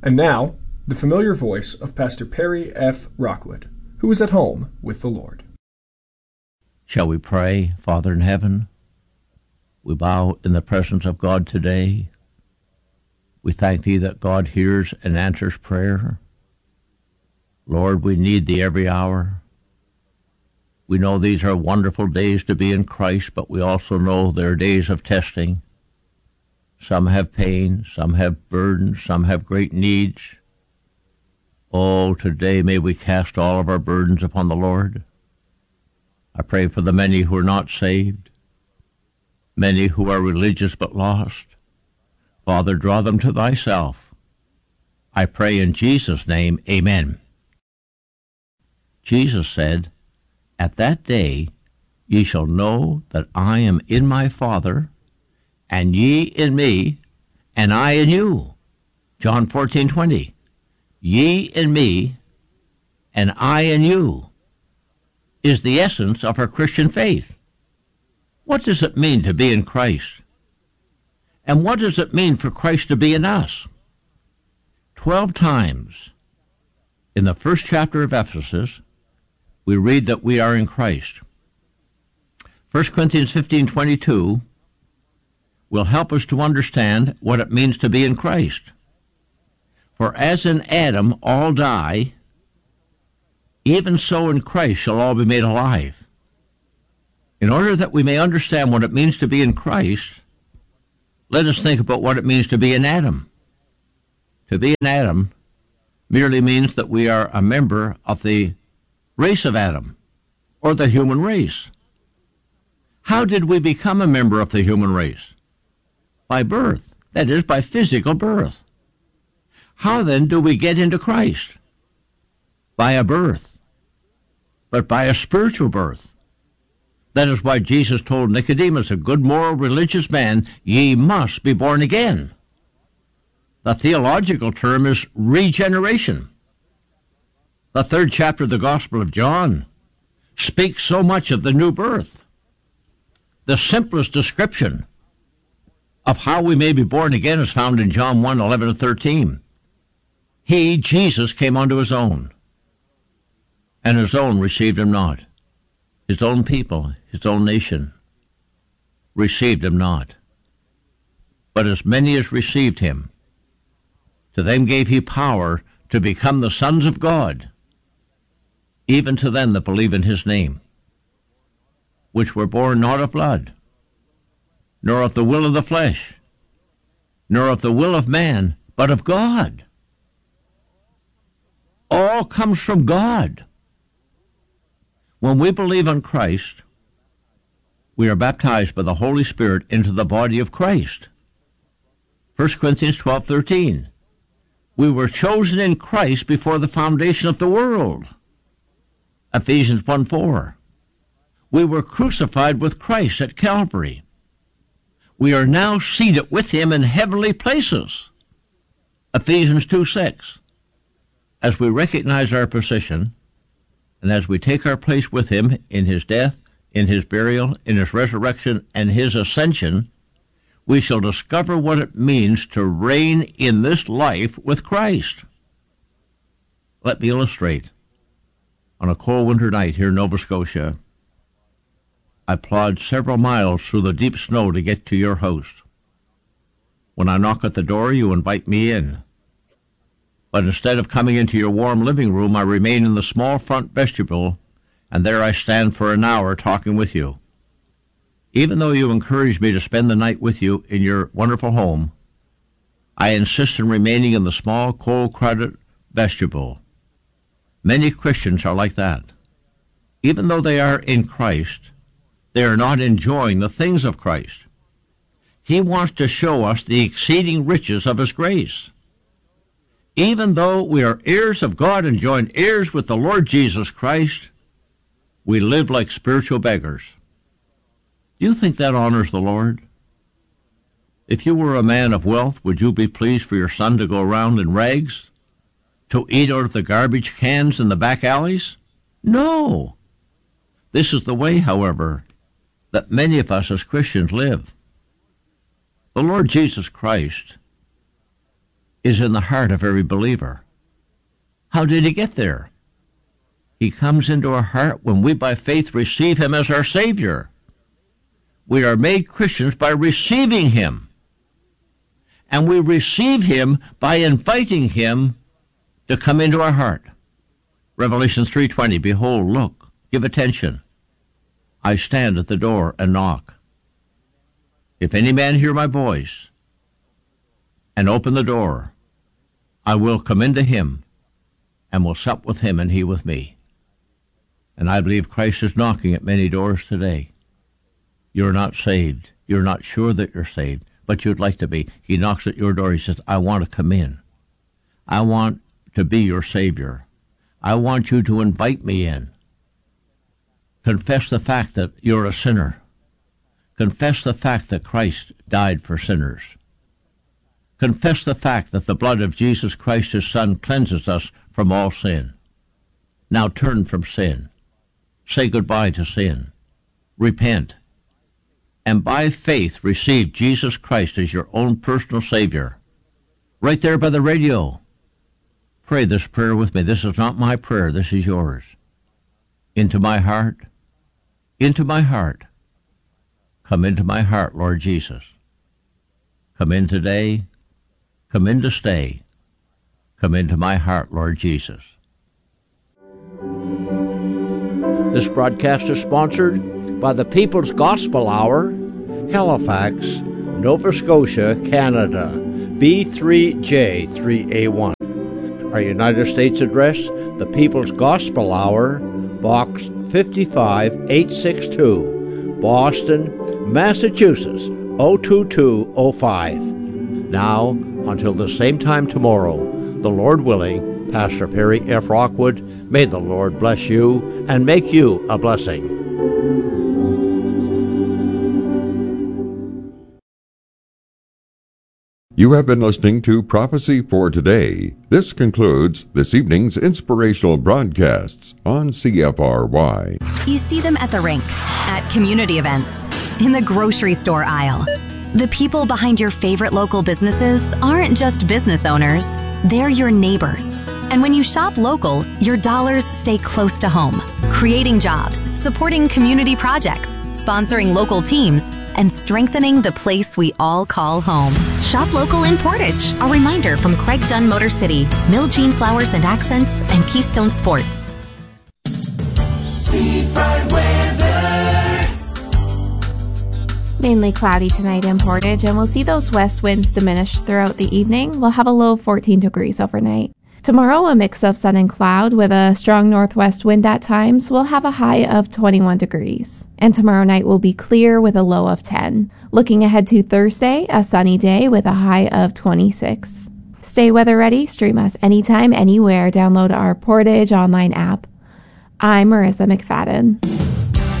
And now, the familiar voice of Pastor Perry F. Rockwood, who is at home with the Lord. Shall we pray? Father in heaven, we bow in the presence of God today. We thank Thee that God hears and answers prayer. Lord, we need Thee every hour. We know these are wonderful days to be in Christ, but we also know there are days of testing. Some have pain, some have burdens, some have great needs. Oh, today may we cast all of our burdens upon the Lord. I pray for the many who are not saved, many who are religious but lost. Father, draw them to Thyself. I pray in Jesus' name, amen. Jesus said, "At that day ye shall know that I am in my Father, and ye in me, and I in you." John 14:20. Ye in me, and I in you, is the essence of our Christian faith. What does it mean to be in Christ? And what does it mean for Christ to be in us? 12 times in the first chapter of Ephesus, we read that we are in Christ. 1 Corinthians 15:22 will help us to understand what it means to be in Christ. For as in Adam all die, even so in Christ shall all be made alive. In order that we may understand what it means to be in Christ, let us think about what it means to be in Adam. To be in Adam merely means that we are a member of the race of Adam, or the human race. How did we become a member of the human race? By birth, that is, by physical birth. How then do we get into Christ? By a birth, but by a spiritual birth. That is why Jesus told Nicodemus, a good moral religious man, ye must be born again. The theological term is regeneration. The 3rd chapter of the Gospel of John speaks so much of the new birth. The simplest description of how we may be born again is found in John 1:11-13. He, Jesus, came unto his own, and his own received him not. His own people, his own nation, received him not. But as many as received him, to them gave he power to become the sons of God, even to them that believe in his name, which were born not of blood, nor of the will of the flesh, nor of the will of man, but of God. All comes from God. When we believe on Christ, we are baptized by the Holy Spirit into the body of Christ. 1 Corinthians 12:13. We were chosen in Christ before the foundation of the world. Ephesians 1:4. We were crucified with Christ at Calvary. We are now seated with him in heavenly places. Ephesians 2:6. As we recognize our position, and as we take our place with him in his death, in his burial, in his resurrection, and his ascension, we shall discover what it means to reign in this life with Christ. Let me illustrate. On a cold winter night here in Nova Scotia, I plod several miles through the deep snow to get to your house. When I knock at the door, you invite me in. But instead of coming into your warm living room, I remain in the small front vestibule, and there I stand for an hour talking with you. Even though you encourage me to spend the night with you in your wonderful home, I insist on remaining in the small, cold, crowded vestibule. Many Christians are like that. Even though they are in Christ, they are not enjoying the things of Christ. He wants to show us the exceeding riches of his grace. Even though we are heirs of God and joint heirs with the Lord Jesus Christ, we live like spiritual beggars. Do you think that honors the Lord? If you were a man of wealth, would you be pleased for your son to go around in rags, to eat out of the garbage cans in the back alleys? No. This is the way, however, that many of us as Christians live. The Lord Jesus Christ is in the heart of every believer. How did he get there? He comes into our heart when we by faith receive him as our Savior. We are made Christians by receiving him. And we receive him by inviting him to come into our heart. Revelation 3:20, behold, look, give attention. I stand at the door and knock. If any man hear my voice and open the door, I will come into him and will sup with him and he with me. And I believe Christ is knocking at many doors today. You're not saved. You're not sure that you're saved, but you'd like to be. He knocks at your door. He says, I want to come in. I want to be your Savior. I want you to invite me in. Confess the fact that you're a sinner. Confess the fact that Christ died for sinners. Confess the fact that the blood of Jesus Christ, his Son, cleanses us from all sin. Now turn from sin. Say goodbye to sin. Repent. And by faith receive Jesus Christ as your own personal Savior. Right there by the radio. Pray this prayer with me. This is not my prayer. This is yours. Into my heart. Into my heart. Come into my heart, Lord Jesus. Come in today. Come in to stay. Come into my heart, Lord Jesus. This broadcast is sponsored by the People's Gospel Hour, Halifax, Nova Scotia, Canada, B3J3A1. Our United States address, the People's Gospel Hour, Box 55862, Boston, Massachusetts, 02205. Now, until the same time tomorrow, the Lord willing, Pastor Perry F. Rockwood, may the Lord bless you and make you a blessing. You have been listening to Prophecy for Today. This concludes this evening's inspirational broadcasts on CFRY. You see them at the rink, at community events, in the grocery store aisle. The people behind your favorite local businesses aren't just business owners, they're your neighbors. And when you shop local, your dollars stay close to home, creating jobs, supporting community projects, sponsoring local teams, and strengthening the place we all call home. Shop local in Portage. A reminder from Craig Dunn Motor City, Mill Jean Flowers and Accents, and Keystone Sports. Seafront weather. Mainly cloudy tonight in Portage, and we'll see those west winds diminish throughout the evening. We'll have a low of 14 degrees overnight. Tomorrow, a mix of sun and cloud with a strong northwest wind at times. We'll have a high of 21 degrees. And tomorrow night will be clear with a low of 10. Looking ahead to Thursday, a sunny day with a high of 26. Stay weather ready. Stream us anytime, anywhere. Download our Portage online app. I'm Marissa McFadden.